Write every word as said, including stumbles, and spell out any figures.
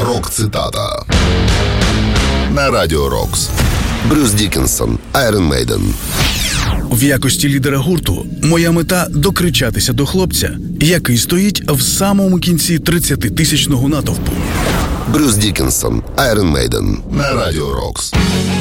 Рок-цитата на Радіо Рокс. Брюс Діккенсон, Iron Maiden. В якості лідера гурту моя мета – докричатися до хлопця, який стоїть в самому кінці тридцятитисячного натовпу. Брюс Діккенсон, Iron Maiden на Радіо Рокс.